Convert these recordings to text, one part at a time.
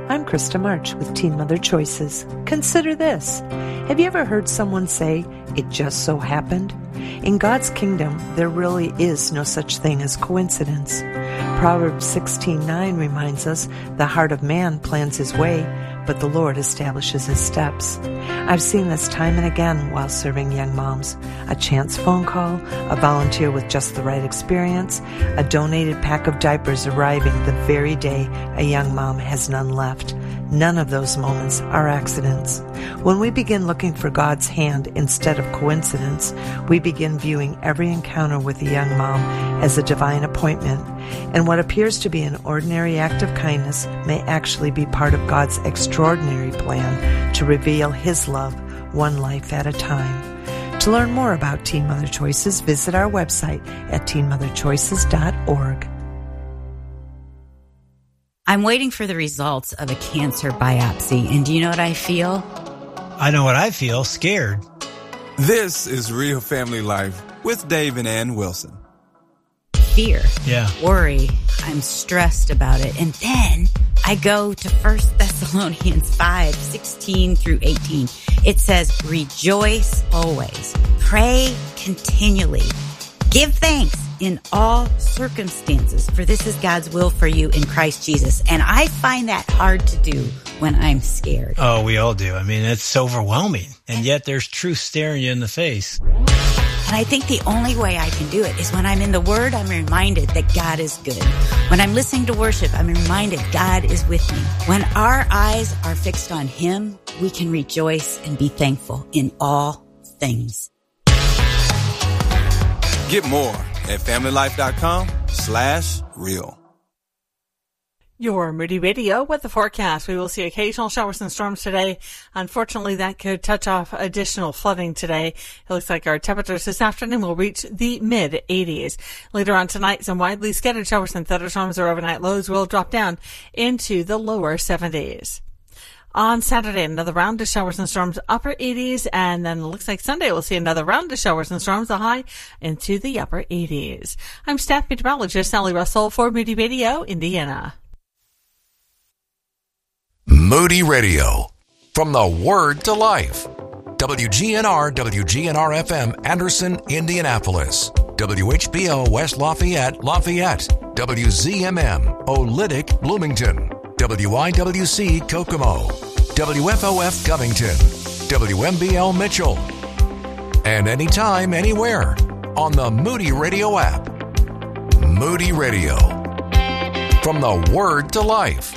I'm Krista March with Teen Mother Choices. Consider this. Have you ever heard someone say, "It just so happened"? In God's kingdom, there really is no such thing as coincidence. Proverbs 16:9 reminds us, "The heart of man plans his way, but the Lord establishes his steps." I've seen this time and again while serving young moms. A chance phone call, a volunteer with just the right experience, a donated pack of diapers arriving the very day a young mom has none left. None of those moments are accidents. When we begin looking for God's hand instead of coincidence, we begin viewing every encounter with a young mom as a divine appointment, and what appears to be an ordinary act of kindness may actually be part of God's extraordinary plan to reveal His love one life at a time. To learn more about Teen Mother Choices, visit our website at teenmotherchoices.org. I'm waiting for the results of a cancer biopsy, and do you know what I feel? I know what I feel, scared. This is Real Family Life with Dave and Ann Wilson. Fear, Yeah. worry, I'm stressed about it. And then I go to 1 Thessalonians 5:16 through 18. It says, rejoice always, pray continually, give thanks in all circumstances, for this is God's will for you in Christ Jesus. And I find that hard to do when I'm scared. Oh, we all do. I mean, it's overwhelming. And yet there's truth staring you in the face. And I think the only way I can do it is when I'm in the Word, I'm reminded that God is good. When I'm listening to worship, I'm reminded God is with me. When our eyes are fixed on Him, we can rejoice and be thankful in all things. Get more at familylife.com/real. Your Moody Radio with the forecast. We will see occasional showers and storms today. Unfortunately, that could touch off additional flooding today. It looks like our temperatures this afternoon will reach the mid-80s. Later on tonight, some widely scattered showers and thunderstorms or overnight lows will drop down into the lower 70s. On Saturday, another round of showers and storms, upper 80s, and then it looks like Sunday we'll see another round of showers and storms, a high into the upper 80s. I'm staff meteorologist Sally Russell for Moody Radio, Indiana. Moody Radio, from the Word to Life. WGNR, WGNR-FM, Anderson, Indianapolis. WHBO, West Lafayette, Lafayette. WZMM, Olytic, Bloomington. WIWC, Kokomo. WFOF, Covington. WMBL, Mitchell. And anytime, anywhere, on the Moody Radio app. Moody Radio, from the Word to Life.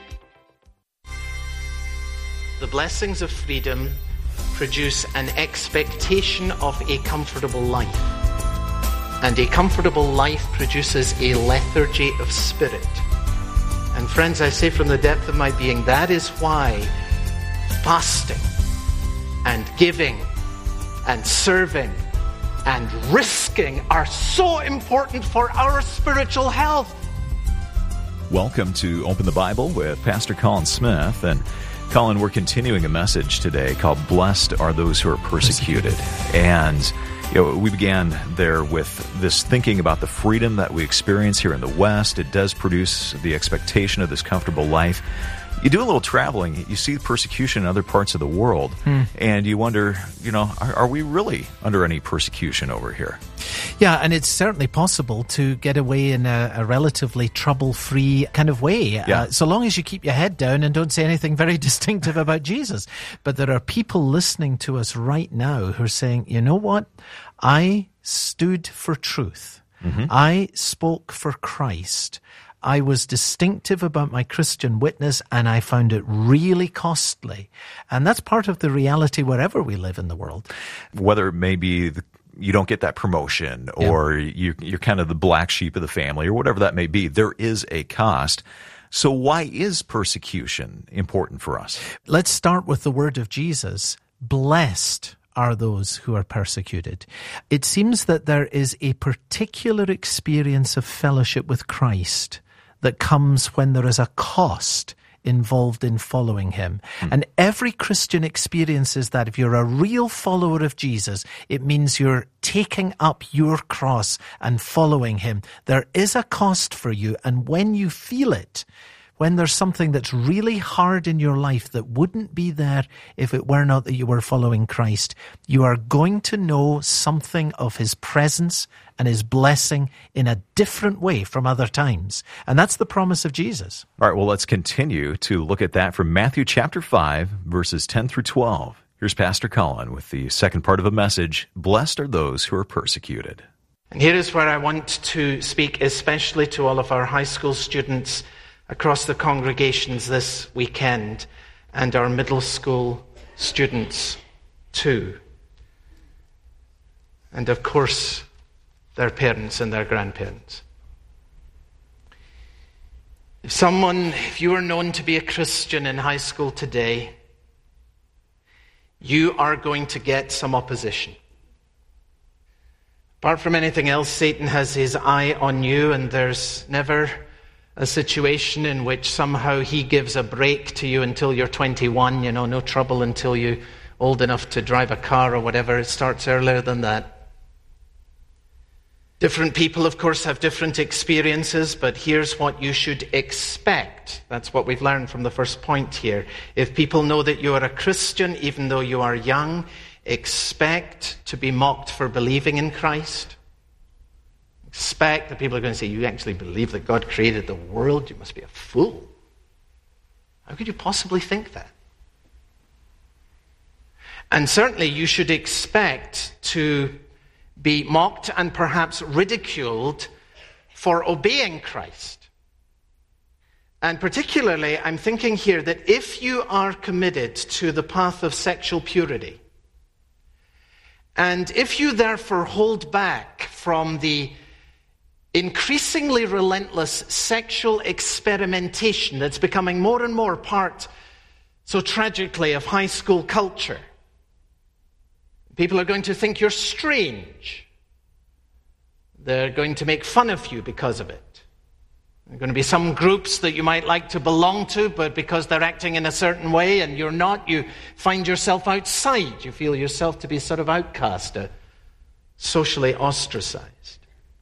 The blessings of freedom produce an expectation of a comfortable life. And a comfortable life produces a lethargy of spirit. And friends, I say from the depth of my being, that is why fasting and giving and serving and risking are so important for our spiritual health. Welcome to Open the Bible with Pastor Colin Smith. And Colin, we're continuing a message today called Blessed Are Those Who Are Persecuted. And we began there with this thinking about the freedom that we experience here in the West. It does produce the expectation of this comfortable life. You do a little traveling, you see persecution in other parts of the world, and you wonder, are we really under any persecution over here? Yeah, and it's certainly possible to get away in a relatively trouble-free kind of way, so long as you keep your head down and don't say anything very distinctive about Jesus. But there are people listening to us right now who are saying, you know what? I stood for truth. I spoke for Christ. I was distinctive about my Christian witness, and I found it really costly. And that's part of the reality wherever we live in the world. Whether it may be you don't get that promotion, or you're kind of the black sheep of the family, or whatever that may be, there is a cost. So why is persecution important for us? Let's start with the word of Jesus. Blessed are those who are persecuted. It seems that there is a particular experience of fellowship with Christ that comes when there is a cost involved in following him. And every Christian experiences that. If you're a real follower of Jesus, it means you're taking up your cross and following him. There is a cost for you, and when you feel it, when there's something that's really hard in your life that wouldn't be there if it were not that you were following Christ, you are going to know something of his presence and his blessing in a different way from other times. And that's the promise of Jesus. All right, well, let's continue to look at that from Matthew chapter 5, verses 10 through 12. Here's Pastor Colin with the second part of a message, Blessed are those who are persecuted. And here is where I want to speak especially to all of our high school students across the congregations this weekend, and our middle school students too. And of course, their parents and their grandparents. If you are known to be a Christian in high school today, you are going to get some opposition. Apart from anything else, Satan has his eye on you, and there's never a situation in which somehow he gives a break to you until you're 21, no trouble until you're old enough to drive a car or whatever. It starts earlier than that. Different people, of course, have different experiences, but here's what you should expect. That's what we've learned from the first point here. If people know that you are a Christian, even though you are young, expect to be mocked for believing in Christ. Expect that people are going to say, you actually believe that God created the world? You must be a fool. How could you possibly think that? And certainly you should expect to be mocked and perhaps ridiculed for obeying Christ. And particularly, I'm thinking here that if you are committed to the path of sexual purity, and if you therefore hold back from the increasingly relentless sexual experimentation that's becoming more and more part, so tragically, of high school culture, people are going to think you're strange. They're going to make fun of you because of it. There are going to be some groups that you might like to belong to, but because they're acting in a certain way and you're not, you find yourself outside. You feel yourself to be sort of outcast, socially ostracized.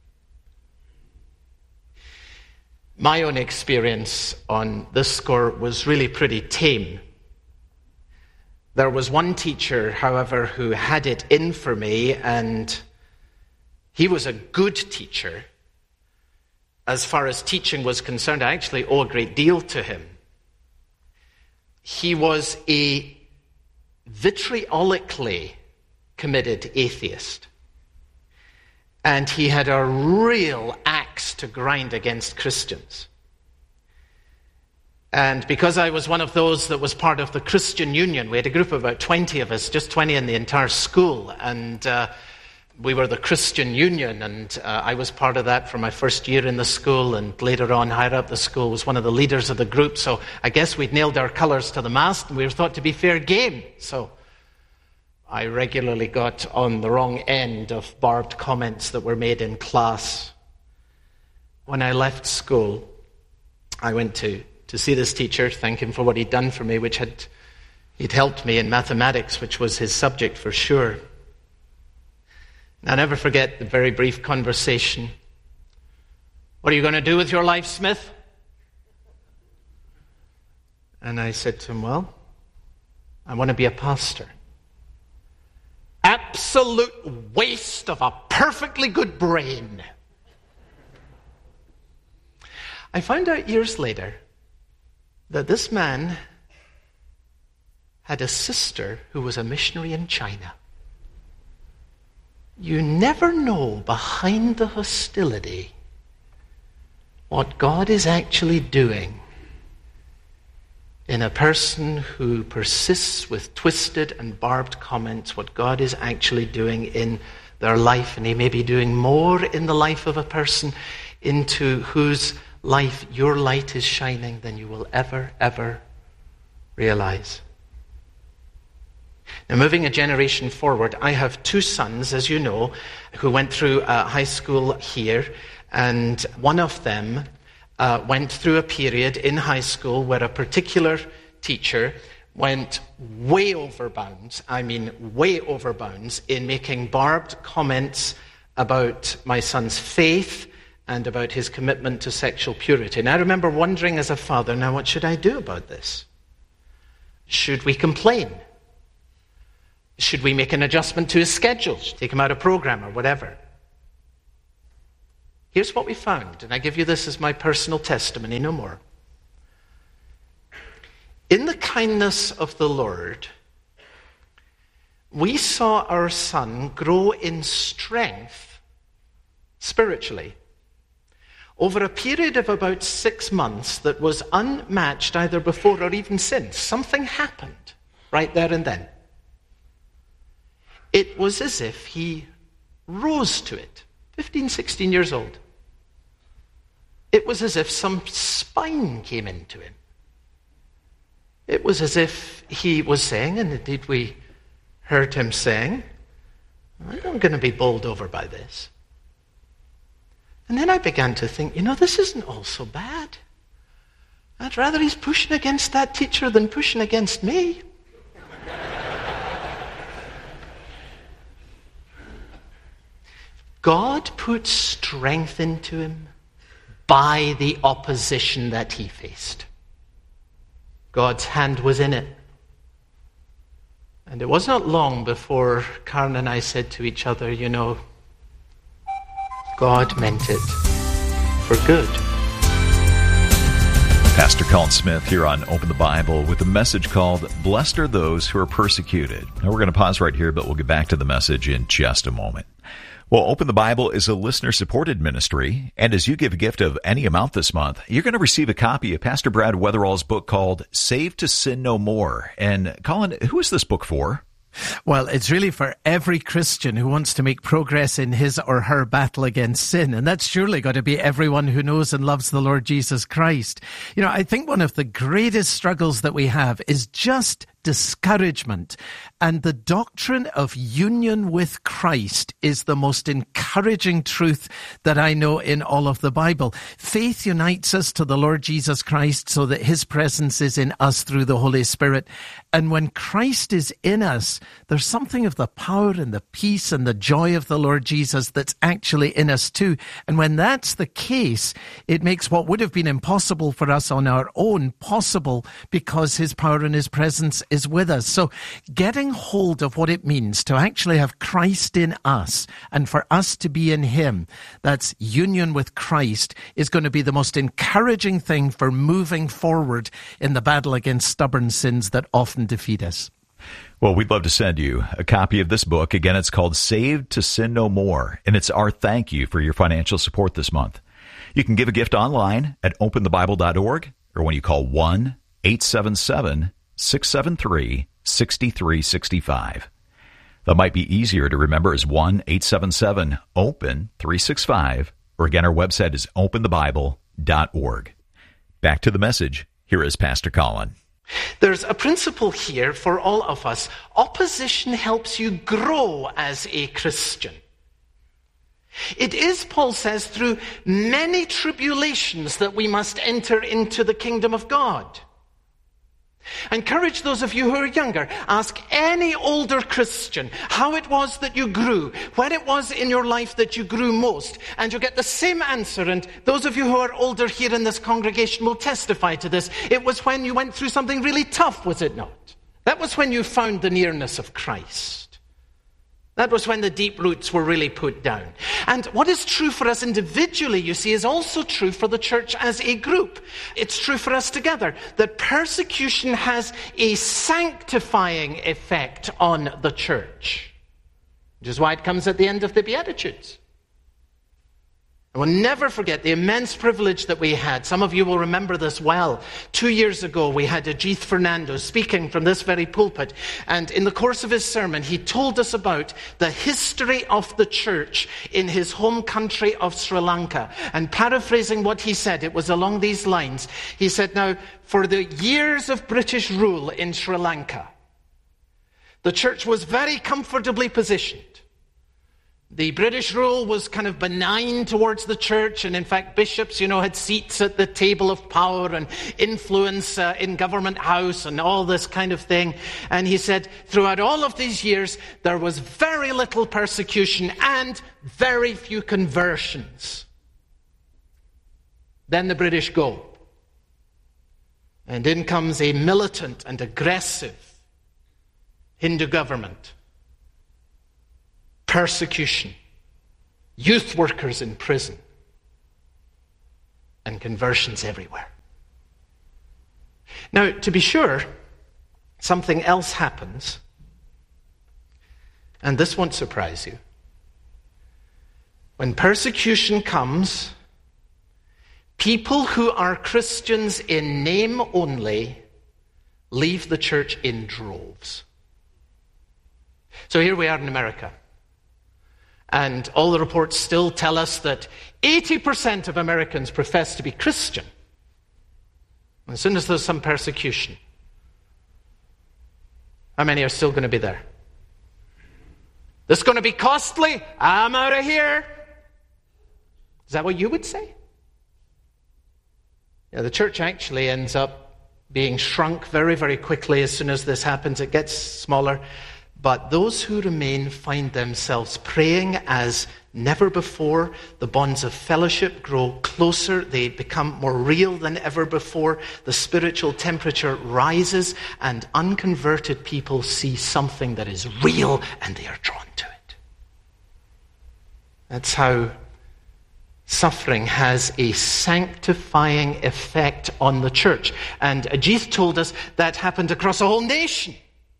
My own experience on this score was really pretty tame. There was one teacher, however, who had it in for me, and he was a good teacher. As far as teaching was concerned, I actually owe a great deal to him. He was a vitriolically committed atheist. And he had a real axe to grind against Christians. And because I was one of those that was part of the Christian Union, we had a group of about 20 of us, just 20 in the entire school, and we were the Christian Union, and I was part of that for my first year in the school, and later on, higher up the school, was one of the leaders of the group, so I guess we'd nailed our colours to the mast, and we were thought to be fair game, so I regularly got on the wrong end of barbed comments that were made in class. When I left school, I went to see this teacher, thank him for what he'd done for me, he'd helped me in mathematics, which was his subject for sure. And I'll never forget the very brief conversation. What are you going to do with your life, Smith? And I said to him, well, I want to be a pastor. Absolute waste of a perfectly good brain. I found out years later that this man had a sister who was a missionary in China. You never know behind the hostility what God is actually doing in a person who persists with twisted and barbed comments, what God is actually doing in their life. And he may be doing more in the life of a person into whose life your light is shining than you will ever realize. Now, moving a generation forward, I have two sons, as you know, who went through high school here, and one of them went through a period in high school where a particular teacher went way over bounds, in making barbed comments about my son's faith and about his commitment to sexual purity. And I remember wondering as a father, now what should I do about this? Should we complain? Should we make an adjustment to his schedule? Take him out of program or whatever? Here's what we found, and I give you this as my personal testimony, no more. In the kindness of the Lord, we saw our son grow in strength spiritually over a period of about 6 months that was unmatched either before or even since. Something happened right there and then. It was as if he rose to it. 15, 16 years old. It was as if some spine came into him. It was as if he was saying, and indeed we heard him saying, I'm not going to be bowled over by this. And then I began to think, this isn't all so bad. I'd rather he's pushing against that teacher than pushing against me. God put strength into him by the opposition that he faced. God's hand was in it. And it was not long before Karen and I said to each other, God meant it for good. Pastor Colin Smith here on Open the Bible with a message called Blessed Are Those Who Are Persecuted. Now we're going to pause right here, but we'll get back to the message in just a moment. Well, Open the Bible is a listener-supported ministry, and as you give a gift of any amount this month, you're going to receive a copy of Pastor Brad Weatherall's book called Saved to Sin No More. And Colin, who is this book for? Well, it's really for every Christian who wants to make progress in his or her battle against sin. And that's surely got to be everyone who knows and loves the Lord Jesus Christ. I think one of the greatest struggles that we have is just discouragement. And the doctrine of union with Christ is the most encouraging truth that I know in all of the Bible. Faith unites us to the Lord Jesus Christ so that his presence is in us through the Holy Spirit. And when Christ is in us, there's something of the power and the peace and the joy of the Lord Jesus that's actually in us too. And when that's the case, it makes what would have been impossible for us on our own possible because his power and his presence is with us. So getting hold of what it means to actually have Christ in us and for us to be in him, that's union with Christ, is going to be the most encouraging thing for moving forward in the battle against stubborn sins that often defeat us. Well, we'd love to send you a copy of this book. Again, it's called Saved to Sin No More, and it's our thank you for your financial support this month. You can give a gift online at openthebible.org or when you call 1-877-673-6365. That might be easier to remember as 1-877-OPEN-365, or again, our website is openthebible.org. Back to the message. Here is Pastor Colin. There's a principle here for all of us. Opposition helps you grow as a Christian. It is, Paul says, through many tribulations that we must enter into the kingdom of God. I encourage those of you who are younger, ask any older Christian how it was that you grew, when it was in your life that you grew most, and you'll get the same answer. And those of you who are older here in this congregation will testify to this. It was when you went through something really tough, was it not? That was when you found the nearness of Christ. That was when the deep roots were really put down. And what is true for us individually, you see, is also true for the church as a group. It's true for us together, that persecution has a sanctifying effect on the church, which is why it comes at the end of the Beatitudes. I will never forget the immense privilege that we had. Some of you will remember this well. 2 years ago, we had Ajith Fernando speaking from this very pulpit. And in the course of his sermon, he told us about the history of the church in his home country of Sri Lanka. And paraphrasing what he said, it was along these lines. He said, now, for the years of British rule in Sri Lanka, the church was very comfortably positioned. The British rule was kind of benign towards the church, and in fact bishops, had seats at the table of power and influence in Government House and all this kind of thing. And he said, throughout all of these years, there was very little persecution and very few conversions. Then the British go. And in comes a militant and aggressive Hindu government. Persecution. Youth workers in prison. And conversions everywhere. Now, to be sure, something else happens. And this won't surprise you. When persecution comes, people who are Christians in name only leave the church in droves. So here we are in America. And all the reports still tell us that 80% of Americans profess to be Christian. As soon as there's some persecution, how many are still going to be there? This is going to be costly. I'm out of here. Is that what you would say? Yeah, the church actually ends up being shrunk very, very quickly as soon as this happens. It gets smaller. But those who remain find themselves praying as never before. The bonds of fellowship grow closer. They become more real than ever before. The spiritual temperature rises, and unconverted people see something that is real, and they are drawn to it. That's how suffering has a sanctifying effect on the church. And Ajith told us that happened across a whole nation.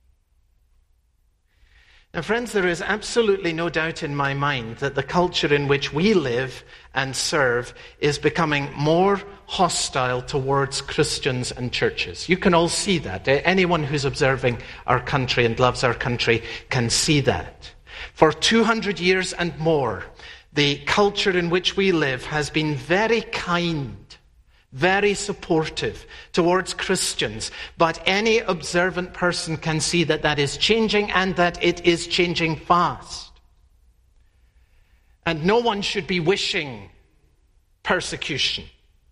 Now, friends, there is absolutely no doubt in my mind that the culture in which we live and serve is becoming more hostile towards Christians and churches. You can all see that. Anyone who's observing our country and loves our country can see that. For 200 years and more, the culture in which we live has been very kind, very supportive towards Christians, but any observant person can see that that is changing, and that it is changing fast. And no one should be wishing persecution.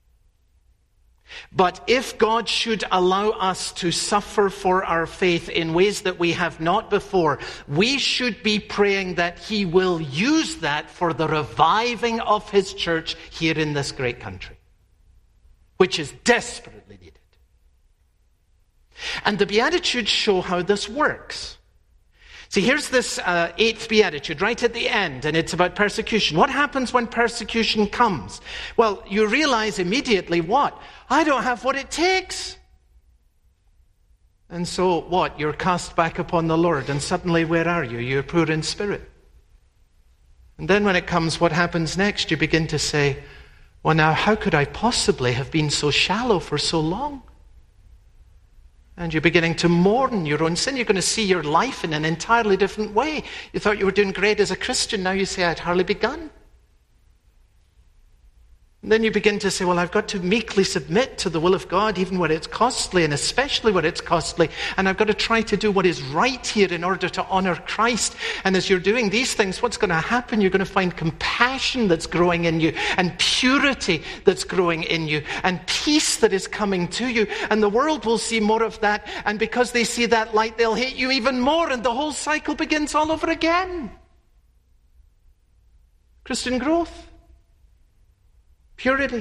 But if God should allow us to suffer for our faith in ways that we have not before, we should be praying that He will use that for the reviving of His church here in this great country, which is desperately needed. And the Beatitudes show how this works. See, here's this 8th Beatitude right at the end, and it's about persecution. What happens when persecution comes? Well, you realize immediately what? I don't have what it takes. And so what? You're cast back upon the Lord, and suddenly where are you? You're poor in spirit. And then when it comes, what happens next? You begin to say, well, now, how could I possibly have been so shallow for so long? And you're beginning to mourn your own sin. You're going to see your life in an entirely different way. You thought you were doing great as a Christian. Now you say, I'd hardly begun. And then you begin to say, well, I've got to meekly submit to the will of God, even when it's costly, and especially when it's costly. And I've got to try to do what is right here in order to honor Christ. And as you're doing these things, what's going to happen? You're going to find compassion that's growing in you, and purity that's growing in you, and peace that is coming to you. And the world will see more of that. And because they see that light, they'll hate you even more. And the whole cycle begins all over again. Christian growth. Purity.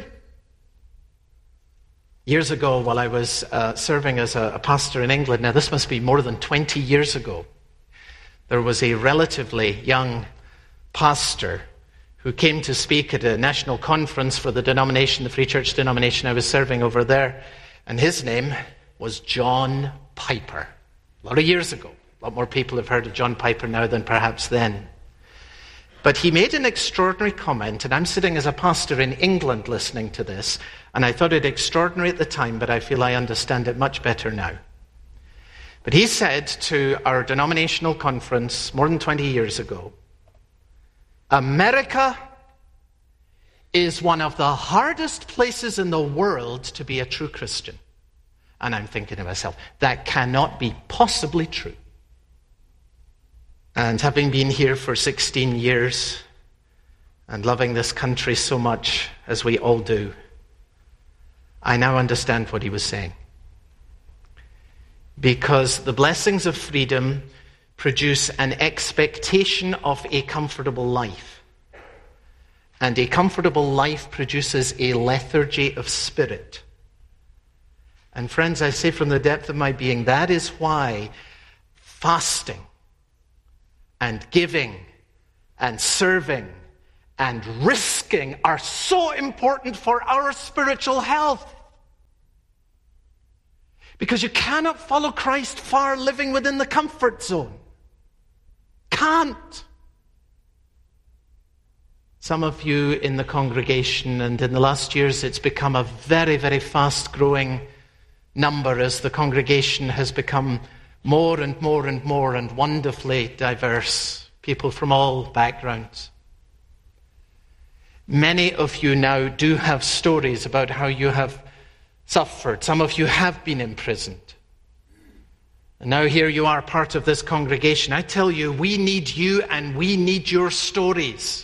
Years ago, while I was serving as a pastor in England, now this must be more than 20 years ago, there was a relatively young pastor who came to speak at a national conference for the denomination, the Free Church denomination I was serving over there, and his name was John Piper. A lot of years ago. A lot more people have heard of John Piper now than perhaps then. But he made an extraordinary comment, and I'm sitting as a pastor in England listening to this, and I thought it extraordinary at the time, but I feel I understand it much better now. But he said to our denominational conference more than 20 years ago, America is one of the hardest places in the world to be a true Christian. And I'm thinking to myself, that cannot be possibly true. And having been here for 16 years and loving this country so much, as we all do, I now understand what he was saying. Because the blessings of freedom produce an expectation of a comfortable life. And a comfortable life produces a lethargy of spirit. And friends, I say from the depth of my being, that is why fasting and giving and serving and risking are so important for our spiritual health. Because you cannot follow Christ far living within the comfort zone. Can't. Some of you in the congregation, and in the last years it's become a very, very fast-growing number as the congregation has become more and more and more and wonderfully diverse. People from all backgrounds. Many of you now do have stories about how you have suffered. Some of you have been imprisoned. And now here you are, part of this congregation. I tell you, we need you and we need your stories.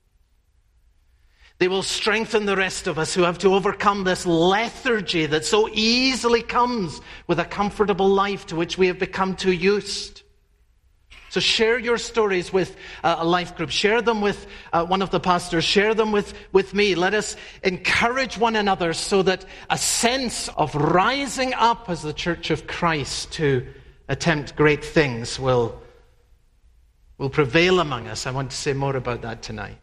They will strengthen the rest of us who have to overcome this lethargy that so easily comes with a comfortable life to which we have become too used. So share your stories with a life group. Share them with one of the pastors. Share them with me. Let us encourage one another so that a sense of rising up as the Church of Christ to attempt great things will prevail among us. I want to say more about that tonight.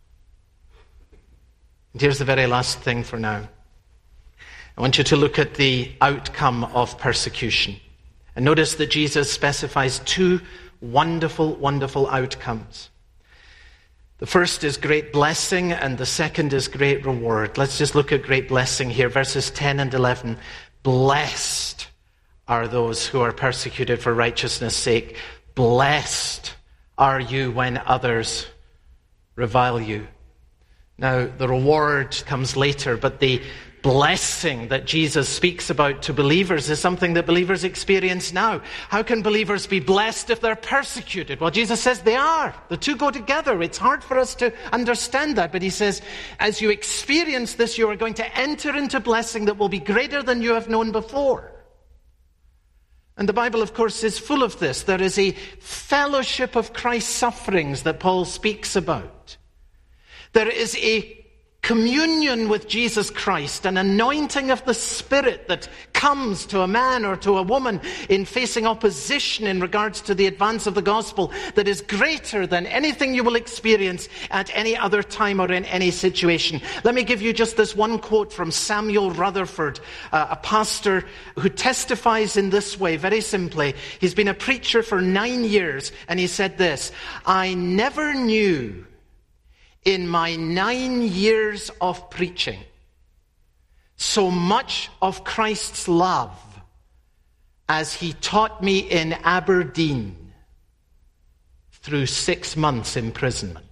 And here's the very last thing for now. I want you to look at the outcome of persecution. And notice that Jesus specifies two wonderful, wonderful outcomes. The first is great blessing, and the second is great reward. Let's just look at great blessing here, verses 10 and 11. Blessed are those who are persecuted for righteousness' sake. Blessed are you when others revile you. Now, the reward comes later, but the blessing that Jesus speaks about to believers is something that believers experience now. How can believers be blessed if they're persecuted? Well, Jesus says they are. The two go together. It's hard for us to understand that, but he says, as you experience this, you are going to enter into blessing that will be greater than you have known before. And the Bible, of course, is full of this. There is a fellowship of Christ's sufferings that Paul speaks about. There is a communion with Jesus Christ, an anointing of the Spirit that comes to a man or to a woman in facing opposition in regards to the advance of the gospel that is greater than anything you will experience at any other time or in any situation. Let me give you just this one quote from Samuel Rutherford, a pastor who testifies in this way, very simply. He's been a preacher for 9 years, and he said this: I never knew in my 9 years of preaching so much of Christ's love as he taught me in Aberdeen through 6 months imprisonment.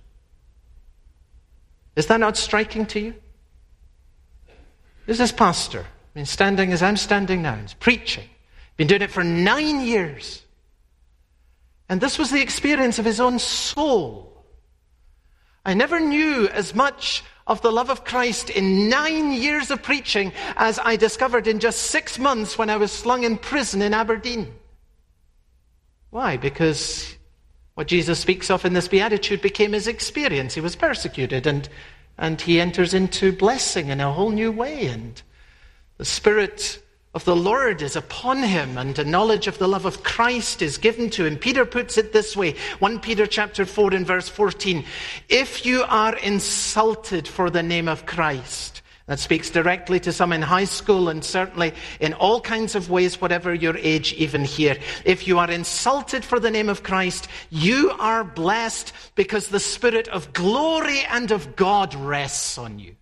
Is that not striking to you? This is pastor, standing as I'm standing now, he's preaching, been doing it for 9 years. And this was the experience of his own soul. I never knew as much of the love of Christ in 9 years of preaching as I discovered in just 6 months when I was slung in prison in Aberdeen. Why? Because what Jesus speaks of in this beatitude became his experience. He was persecuted and he enters into blessing in a whole new way. And the Spirit of the Lord is upon him, and a knowledge of the love of Christ is given to him. Peter puts it this way, 1 Peter chapter 4 and verse 14. If you are insulted for the name of Christ, that speaks directly to some in high school and certainly in all kinds of ways, whatever your age, even here. If you are insulted for the name of Christ, you are blessed because the Spirit of glory and of God rests on you.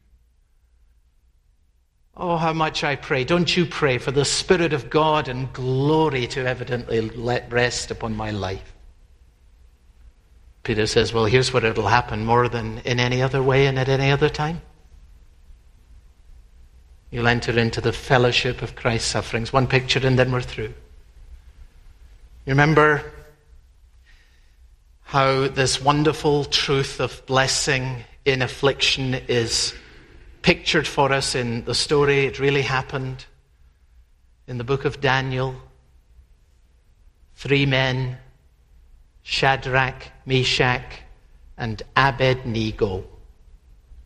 Oh, how much I pray. Don't you pray for the Spirit of God and glory to evidently let rest upon my life. Peter says, well, here's what it'll happen more than in any other way and at any other time. You'll enter into the fellowship of Christ's sufferings. One picture and then we're through. You remember how this wonderful truth of blessing in affliction is pictured for us in the story. It really happened in the book of Daniel. 3 men, Shadrach, Meshach, and Abednego,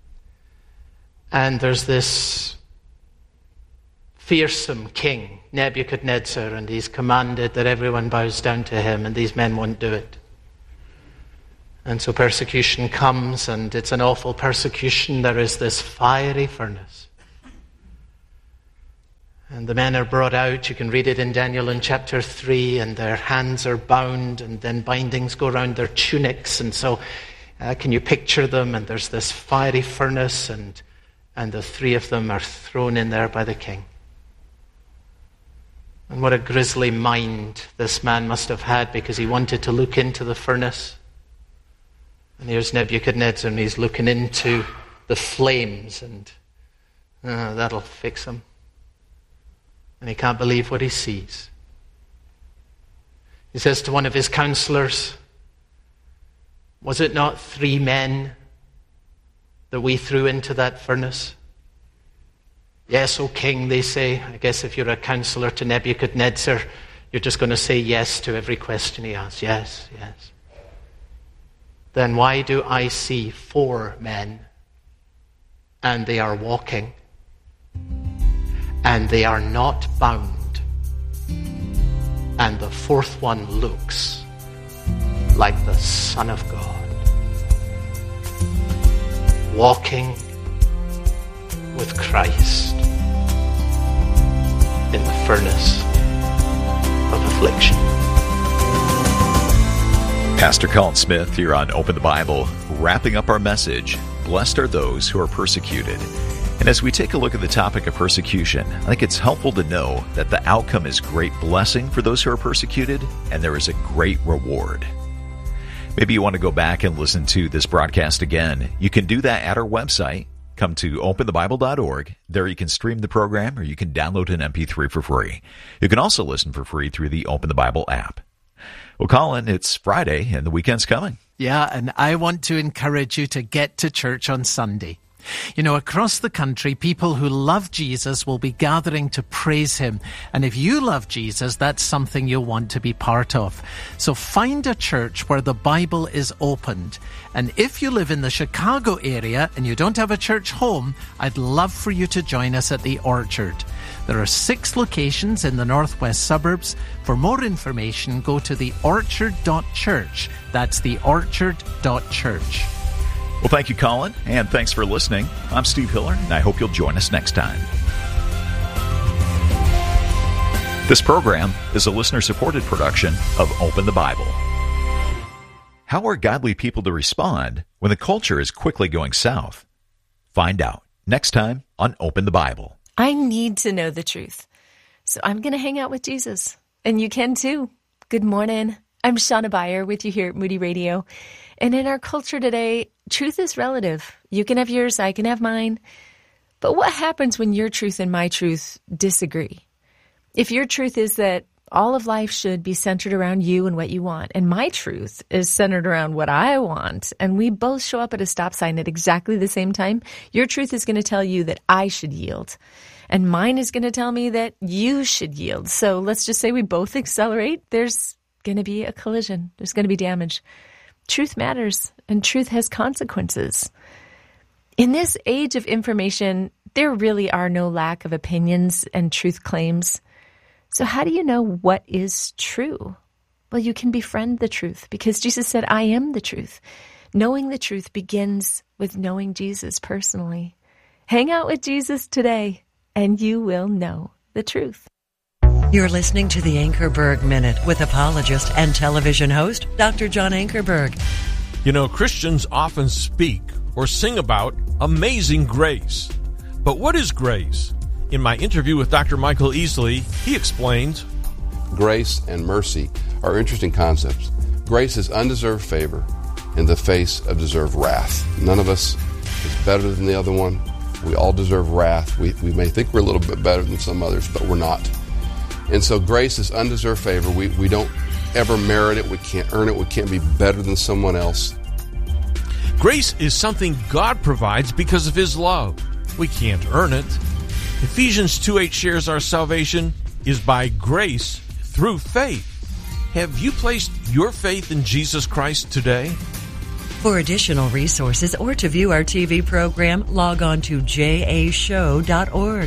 And there's this fearsome king, Nebuchadnezzar, and he's commanded that everyone bows down to him, and these men won't do it. And so persecution comes, and it's an awful persecution. There is this fiery furnace. And the men are brought out. You can read it in Daniel in chapter 3, and their hands are bound, and then bindings go around their tunics. And so can you picture them? And there's this fiery furnace, and the three of them are thrown in there by the king. And what a grisly mind this man must have had, because he wanted to look into the furnace. And here's Nebuchadnezzar, and he's looking into the flames, and that'll fix him. And he can't believe what he sees. He says to one of his counselors, "Was it not 3 men that we threw into that furnace?" "Yes, O king," they say. I guess if you're a counselor to Nebuchadnezzar, you're just going to say yes to every question he asks. Yes, yes. "Then why do I see 4 men, and they are walking, and they are not bound, and the 4th one looks like the Son of God, walking with Christ in the furnace of affliction?" Pastor Colin Smith here on Open the Bible, wrapping up our message, Blessed are those who are persecuted. And as we take a look at the topic of persecution, I think it's helpful to know that the outcome is great blessing for those who are persecuted, and there is a great reward. Maybe you want to go back and listen to this broadcast again. You can do that at our website. Come to openthebible.org. There you can stream the program, or you can download an MP3 for free. You can also listen for free through the Open the Bible app. Well, Colin, it's Friday, and the weekend's coming. Yeah, and I want to encourage you to get to church on Sunday. You know, across the country, people who love Jesus will be gathering to praise him. And if you love Jesus, that's something you'll want to be part of. So find a church where the Bible is opened. And if you live in the Chicago area and you don't have a church home, I'd love for you to join us at the Orchard. There are 6 locations in the northwest suburbs. For more information, go to theorchard.church. That's theorchard.church. Well, thank you, Colin, and thanks for listening. I'm Steve Hiller, and I hope you'll join us next time. This program is a listener-supported production of Open the Bible. How are godly people to respond when the culture is quickly going south? Find out next time on Open the Bible. I need to know the truth, so I'm going to hang out with Jesus, and you can too. Good morning. I'm Shauna Beyer with you here at Moody Radio. And in our culture today, truth is relative. You can have yours, I can have mine. But what happens when your truth and my truth disagree? If your truth is that all of life should be centered around you and what you want, and my truth is centered around what I want, and we both show up at a stop sign at exactly the same time, your truth is going to tell you that I should yield. And mine is going to tell me that you should yield. So let's just say we both accelerate. There's going to be a collision. There's going to be damage. Truth matters, and truth has consequences. In this age of information, there really are no lack of opinions and truth claims. So how do you know what is true? Well, you can befriend the truth, because Jesus said, I am the truth. Knowing the truth begins with knowing Jesus personally. Hang out with Jesus today, and you will know the truth. You're listening to the Ankerberg Minute with apologist and television host, Dr. John Ankerberg. You know, Christians often speak or sing about amazing grace. But what is grace? In my interview with Dr. Michael Easley, he explains, grace and mercy are interesting concepts. Grace is undeserved favor in the face of deserved wrath. None of us is better than the other one. We all deserve wrath. We may think we're a little bit better than some others, but we're not. And so grace is undeserved favor. We don't ever merit it. We can't earn it. We can't be better than someone else. Grace is something God provides because of His love. We can't earn it. Ephesians 2:8 shares our salvation is by grace through faith. Have you placed your faith in Jesus Christ today? For additional resources or to view our TV program, log on to jashow.org.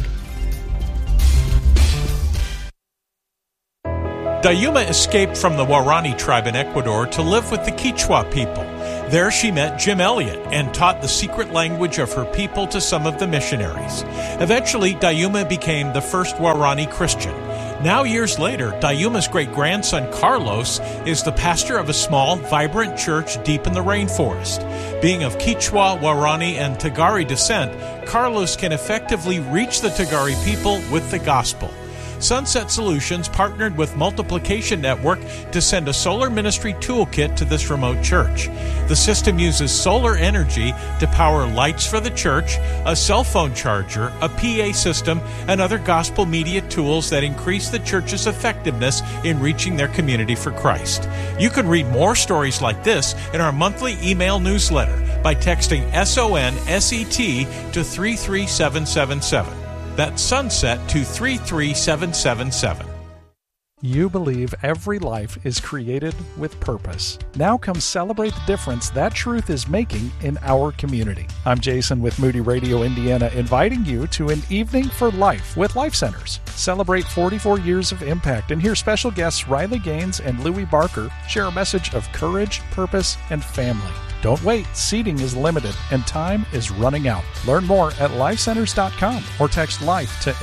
Dayuma escaped from the Waorani tribe in Ecuador to live with the Quechua people. There she met Jim Elliot and taught the secret language of her people to some of the missionaries. Eventually, Dayuma became the first Waorani Christian. Now, years later, Dayuma's great-grandson Carlos is the pastor of a small, vibrant church deep in the rainforest. Being of Quechua, Waorani, and Tagari descent, Carlos can effectively reach the Tagari people with the gospel. Sunset Solutions partnered with Multiplication Network to send a solar ministry toolkit to this remote church. The system uses solar energy to power lights for the church, a cell phone charger, a PA system, and other gospel media tools that increase the church's effectiveness in reaching their community for Christ. You can read more stories like this in our monthly email newsletter by texting SONSET to 33777. That's Sunset to 33777. You believe every life is created with purpose. Now come celebrate the difference that truth is making in our community. I'm Jason with Moody Radio Indiana, inviting you to an evening for life with Life Centers. Celebrate 44 years of impact and hear special guests Riley Gaines and Louis Barker share a message of courage, purpose, and family. Don't wait. Seating is limited and time is running out. Learn more at lifecenters.com or text LIFE to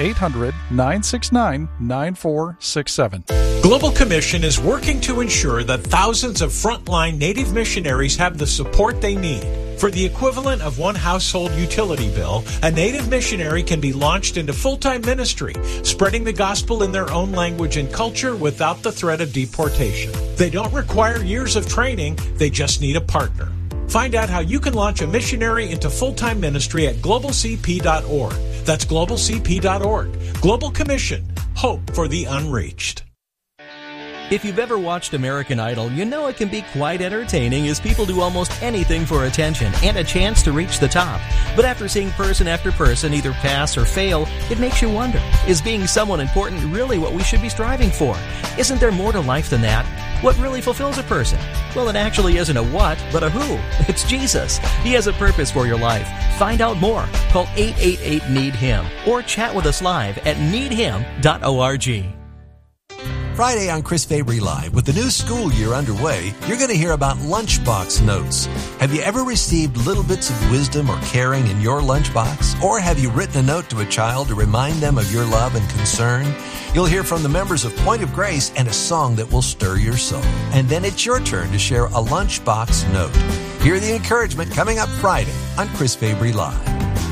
800-969-9467. Global Commission is working to ensure that thousands of frontline Native missionaries have the support they need. For the equivalent of one household utility bill, a Native missionary can be launched into full-time ministry, spreading the gospel in their own language and culture without the threat of deportation. They don't require years of training, they just need a partner. Find out how you can launch a missionary into full-time ministry at globalcp.org. That's globalcp.org. Global Commission. Hope for the unreached. If you've ever watched American Idol, you know it can be quite entertaining as people do almost anything for attention and a chance to reach the top. But after seeing person after person either pass or fail, it makes you wonder, is being someone important really what we should be striving for? Isn't there more to life than that? What really fulfills a person? Well, it actually isn't a what, but a who. It's Jesus. He has a purpose for your life. Find out more. Call 888-NEED-HIM or chat with us live at needhim.org. Friday on Chris Fabry Live, with the new school year underway, you're going to hear about lunchbox notes. Have you ever received little bits of wisdom or caring in your lunchbox? Or have you written a note to a child to remind them of your love and concern? You'll hear from the members of Point of Grace and a song that will stir your soul. And then it's your turn to share a lunchbox note. Hear the encouragement coming up Friday on Chris Fabry Live.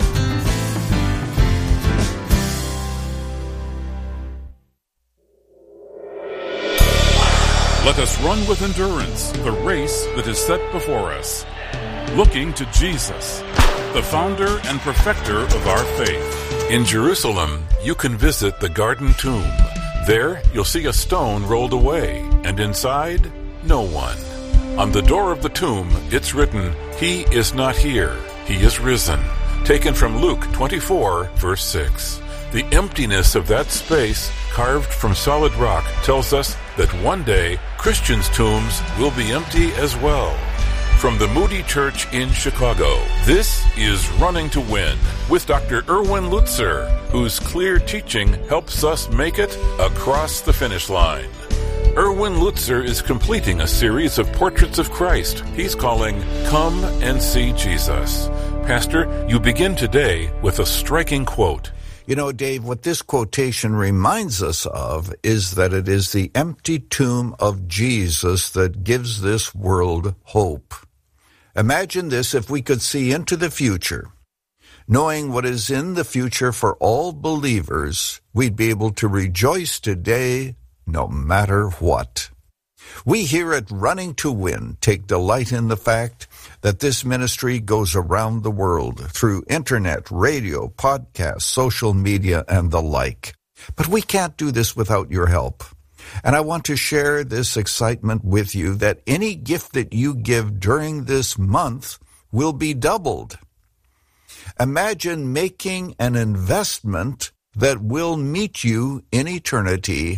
Let us run with endurance the race that is set before us, looking to Jesus, the founder and perfecter of our faith. In Jerusalem, you can visit the Garden Tomb. There, you'll see a stone rolled away, and inside, no one. On the door of the tomb, it's written, "He is not here, he is risen," taken from Luke 24, verse 6. The emptiness of that space, carved from solid rock, tells us that one day Christians' tombs will be empty as well. From the Moody Church in Chicago, this is Running to Win with Dr. Erwin Lutzer, whose clear teaching helps us make it across the finish line. Erwin Lutzer is completing a series of portraits of Christ he's calling Come and See Jesus. Pastor, you begin today with a striking quote. You know, Dave, what this quotation reminds us of is that it is the empty tomb of Jesus that gives this world hope. Imagine this if we could see into the future. Knowing what is in the future for all believers, we'd be able to rejoice today no matter what. We here at Running to Win take delight in the fact that this ministry goes around the world through internet, radio, podcasts, social media, and the like. But we can't do this without your help. And I want to share this excitement with you that any gift that you give during this month will be doubled. Imagine making an investment that will meet you in eternity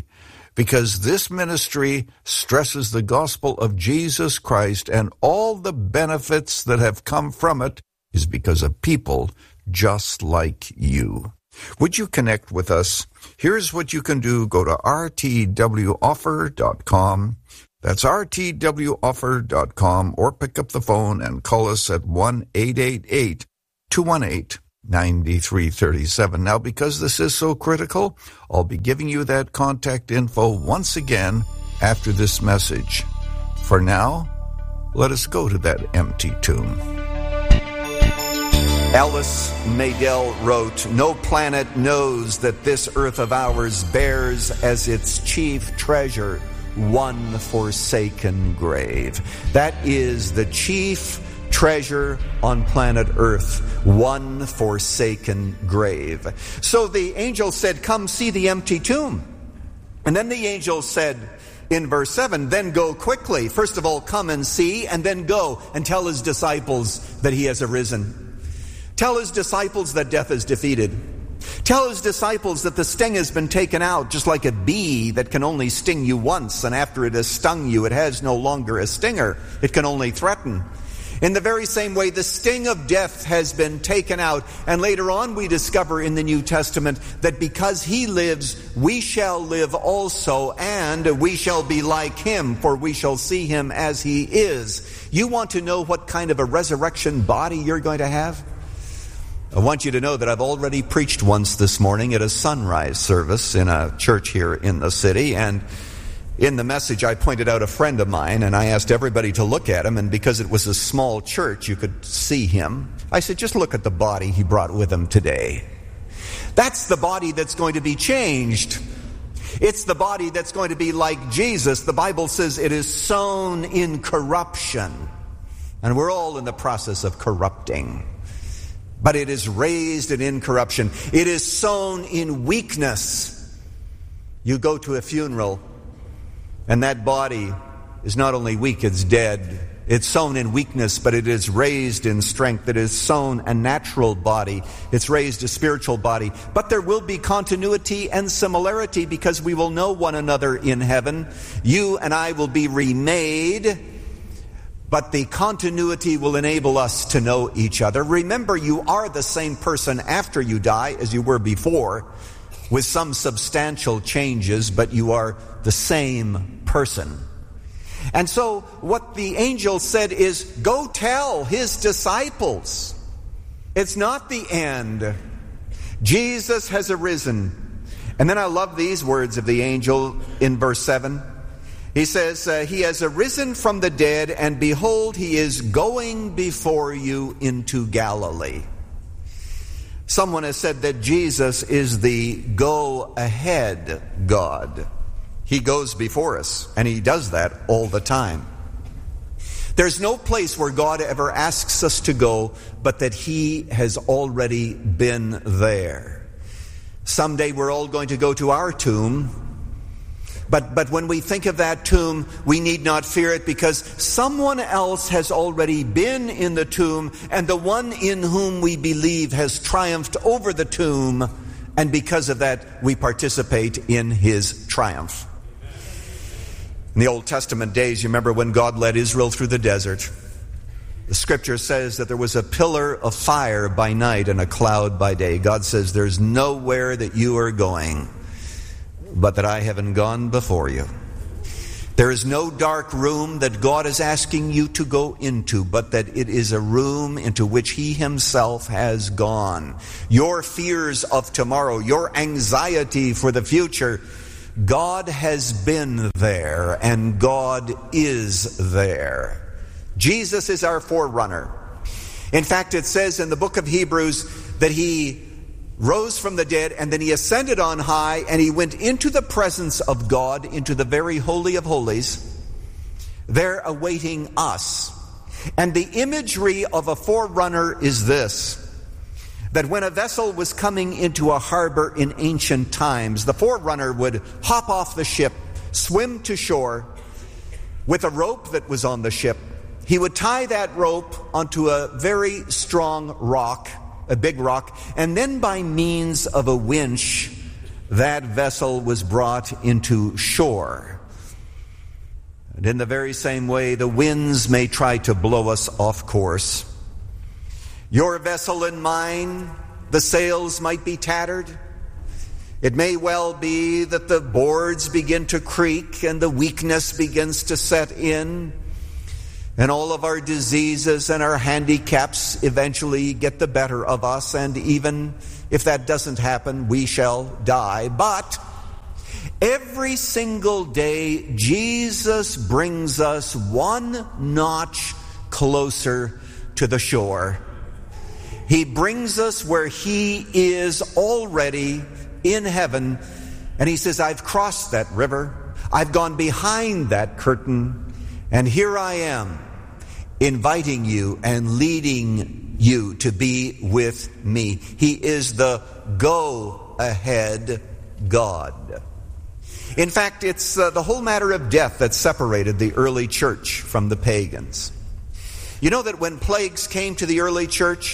because this ministry stresses the gospel of Jesus Christ, and all the benefits that have come from it is because of people just like you. Would you connect with us? Here's what you can do. Go to rtwoffer.com. That's rtwoffer.com, or pick up the phone and call us at 1-888-218-9337. Now, because this is so critical, I'll be giving you that contact info once again after this message. For now, let us go to that empty tomb. Alice Madel wrote, "No planet knows that this earth of ours bears as its chief treasure one forsaken grave." That is the chief treasure on planet Earth, one forsaken grave. So the angel said, "Come see the empty tomb." And then the angel said in verse 7, "Then go quickly. First of all, come and see, and then go and tell his disciples that he has arisen. Tell his disciples that death is defeated. Tell his disciples that the sting has been taken out, just like a bee that can only sting you once, and after it has stung you, it has no longer a stinger. It can only threaten. In the very same way, the sting of death has been taken out. And later on, we discover in the New Testament that because he lives, we shall live also, and we shall be like him, for we shall see him as he is." You want to know what kind of a resurrection body you're going to have? I want you to know that I've already preached once this morning at a sunrise service in a church here in the city, and in the message I pointed out a friend of mine, and I asked everybody to look at him, and because it was a small church, you could see him. I said, just look at the body he brought with him today. That's the body that's going to be changed. It's the body that's going to be like Jesus. The Bible says it is sown in corruption, and we're all in the process of corrupting. But it is raised in incorruption. It is sown in weakness. You go to a funeral, and that body is not only weak, it's dead. It's sown in weakness, but it is raised in strength. It is sown a natural body. It's raised a spiritual body. But there will be continuity and similarity, because we will know one another in heaven. You and I will be remade, but the continuity will enable us to know each other. Remember, you are the same person after you die as you were before, with some substantial changes, but you are the same person. And so what the angel said is, go tell his disciples. It's not the end. Jesus has arisen. And then I love these words of the angel in verse 7. He says, he has arisen from the dead, and behold, he is going before you into Galilee. Someone has said that Jesus is the go-ahead God. He goes before us, and he does that all the time. There's no place where God ever asks us to go, but that he has already been there. Someday we're all going to go to our tomb. But when we think of that tomb, we need not fear it, because someone else has already been in the tomb, and the one in whom we believe has triumphed over the tomb, and because of that, we participate in his triumph. In the Old Testament days, you remember when God led Israel through the desert, the scripture says that there was a pillar of fire by night and a cloud by day. God says, there's nowhere that you are going but that I haven't gone before you. There is no dark room that God is asking you to go into, but that it is a room into which he himself has gone. Your fears of tomorrow, your anxiety for the future, God has been there, and God is there. Jesus is our forerunner. In fact, it says in the book of Hebrews that he rose from the dead, and then he ascended on high, and he went into the presence of God, into the very holy of holies, there awaiting us. And the imagery of a forerunner is this, that when a vessel was coming into a harbor in ancient times, the forerunner would hop off the ship, swim to shore with a rope that was on the ship. He would tie that rope onto a very strong rock, a big rock, and then by means of a winch, that vessel was brought into shore. And in the very same way, the winds may try to blow us off course. Your vessel and mine, the sails might be tattered. It may well be that the boards begin to creak and the weakness begins to set in, and all of our diseases and our handicaps eventually get the better of us, and even if that doesn't happen, we shall die. But every single day, Jesus brings us one notch closer to the shore. He brings us where He is already in heaven, and He says, I've crossed that river. I've gone behind that curtain, and here I am, inviting you and leading you to be with me. He is the go-ahead God. In fact, it's the whole matter of death that separated the early church from the pagans. You know that when plagues came to the early church,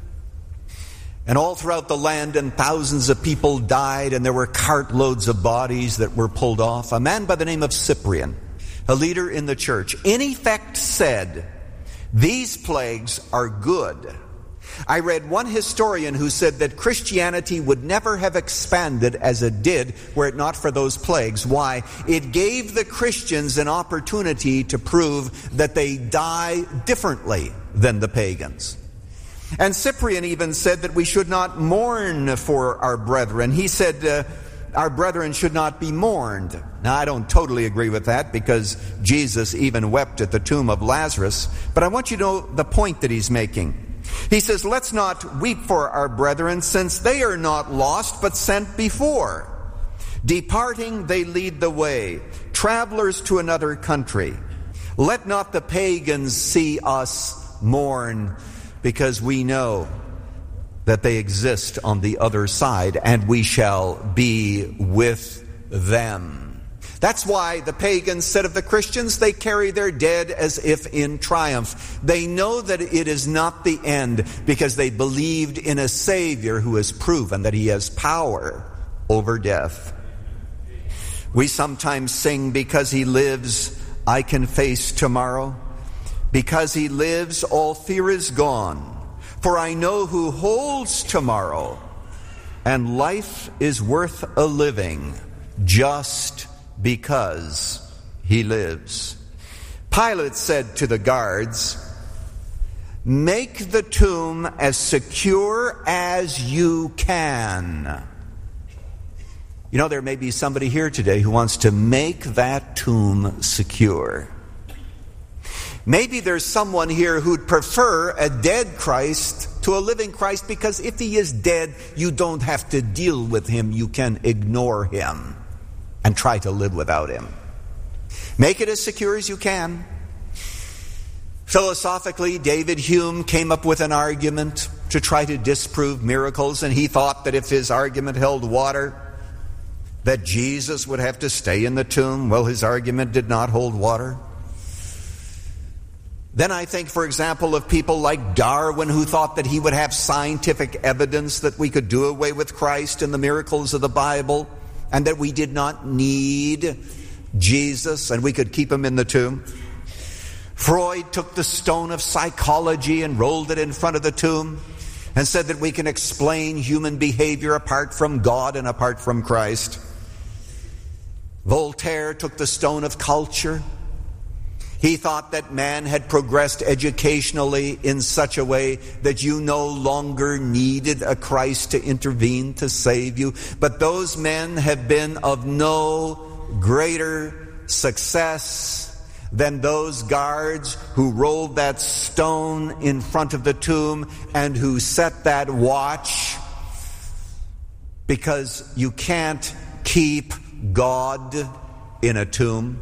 and all throughout the land, and thousands of people died, and there were cartloads of bodies that were pulled off, a man by the name of Cyprian, a leader in the church, in effect said, these plagues are good. I read one historian who said that Christianity would never have expanded as it did were it not for those plagues. Why? It gave the Christians an opportunity to prove that they die differently than the pagans. And Cyprian even said that we should not mourn for our brethren. He said our brethren should not be mourned. Now, I don't totally agree with that, because Jesus even wept at the tomb of Lazarus. But I want you to know the point that he's making. He says, let's not weep for our brethren, since they are not lost, but sent before. Departing, they lead the way, travelers to another country. Let not the pagans see us mourn, because we know that they exist on the other side, and we shall be with them. That's why the pagans said of the Christians, they carry their dead as if in triumph. They know that it is not the end, because they believed in a Savior who has proven that He has power over death. We sometimes sing, because He lives, I can face tomorrow. Because He lives, all fear is gone. For I know who holds tomorrow, and life is worth a living just because He lives. Pilate said to the guards, make the tomb as secure as you can. You know, there may be somebody here today who wants to make that tomb secure. Maybe there's someone here who'd prefer a dead Christ to a living Christ, because if He is dead, you don't have to deal with Him. You can ignore Him and try to live without Him. Make it as secure as you can. Philosophically, David Hume came up with an argument to try to disprove miracles, and he thought that if his argument held water, that Jesus would have to stay in the tomb. Well, his argument did not hold water. Then I think, for example, of people like Darwin, who thought that he would have scientific evidence that we could do away with Christ and the miracles of the Bible, and that we did not need Jesus and we could keep Him in the tomb. Freud took the stone of psychology and rolled it in front of the tomb and said that we can explain human behavior apart from God and apart from Christ. Voltaire took the stone of culture. He thought that man had progressed educationally in such a way that you no longer needed a Christ to intervene to save you. But those men have been of no greater success than those guards who rolled that stone in front of the tomb and who set that watch, because you can't keep God in a tomb.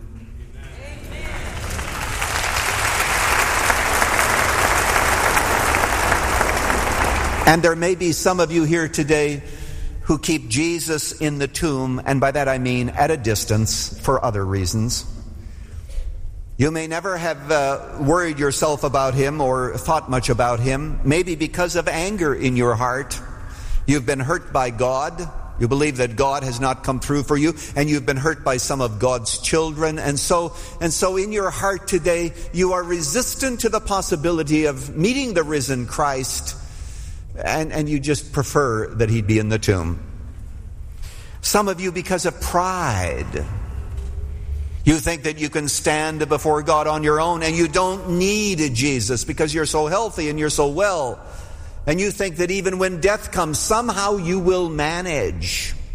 And there may be some of you here today who keep Jesus in the tomb, and by that I mean at a distance for other reasons. You may never have worried yourself about Him or thought much about Him, maybe because of anger in your heart. You've been hurt by God, You believe that God has not come through for you, and you've been hurt by some of God's children. And so in your heart today, you are resistant to the possibility of meeting the risen Christ, and you just prefer that He'd be in the tomb. Some of you, because of pride, you think that you can stand before God on your own, and you don't need Jesus because you're so healthy and you're so well. And you think that even when death comes, somehow you will manage.